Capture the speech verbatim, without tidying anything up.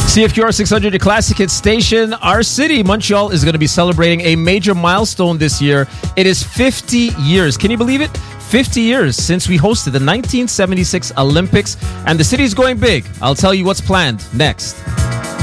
C F Q R six hundred, your classic hit station. Our city, Montreal, is going to be celebrating a major milestone this year. It is fifty years. Can you believe it? fifty years since we hosted the nineteen seventy-six Olympics, and the city is going big. I'll tell you what's planned next.